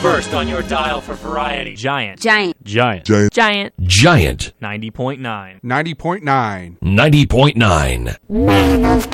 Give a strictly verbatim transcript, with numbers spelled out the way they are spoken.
First on your dial for variety. Giant. Giant. Giant. Giant. Giant. Giant. ninety point nine. ninety point nine. ninety point nine.